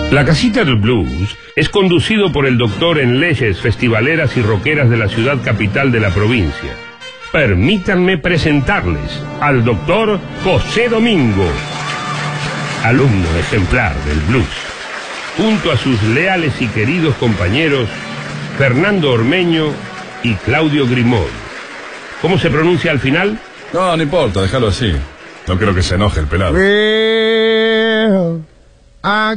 La Casita del Blues es conducido por el doctor en leyes festivaleras y rockeras de la ciudad capital de la provincia. Permítanme presentarles al doctor José Domingo, alumno ejemplar del blues, junto a sus leales y queridos compañeros Fernando Ormeño y Claudio Grimaud. ¿Cómo se pronuncia al final? No importa, déjalo así. No creo que se enoje el pelado.